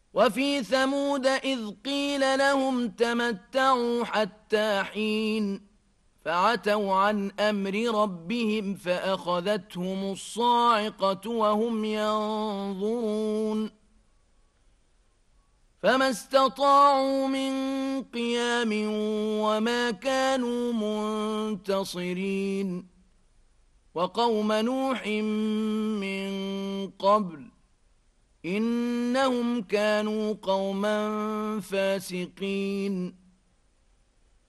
وفي ثمود إذ قيل لهم تمتعوا حتى حين فعتوا عن أمر ربهم فأخذتهم الصاعقة وهم ينظرون فما استطاعوا من قيام وما كانوا منتصرين وقوم نوح من قبل إنهم كانوا قوما فاسقين